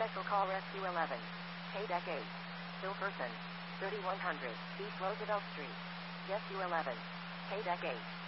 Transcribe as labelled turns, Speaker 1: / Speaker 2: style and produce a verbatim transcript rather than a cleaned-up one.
Speaker 1: Special call Rescue eleven. Hey Deck eight. Silverton. thirty-one hundred East Roosevelt Street. Rescue eleven. Hey Deck eight.